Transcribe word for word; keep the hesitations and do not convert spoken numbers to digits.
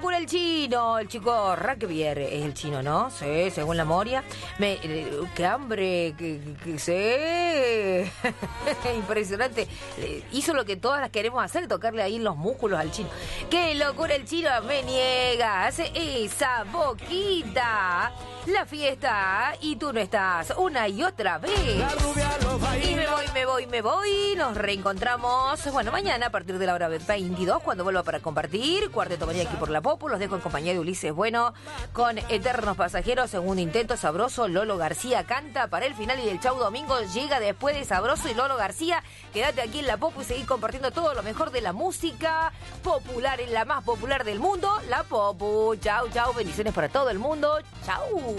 locura el chino, el chico Rugbier es el chino, ¿no? Sí, según la Moria. Me, eh, ¡Qué hambre! ¡Qué, qué, qué sí! Impresionante. Eh, hizo lo que todas las queremos hacer, tocarle ahí los músculos al chino. ¡Qué locura el chino! Me niega, hace esa boquita. La fiesta y tú no estás una y otra vez. Y me voy, me voy, me voy. Nos reencontramos, bueno, mañana a partir de la hora veintidós, cuando vuelva para compartir. Cuarteto Manía aquí por la Popu. Los dejo en compañía de Ulises Bueno con Eternos Pasajeros. Segundo intento, Sabroso. Lolo García canta para el final y el Chau Domingo llega después de Sabroso y Lolo García. Quédate aquí en la Popu y seguí compartiendo todo lo mejor de la música popular, en la más popular del mundo, la Popu. Chau, chau. Bendiciones para todo el mundo. Chau.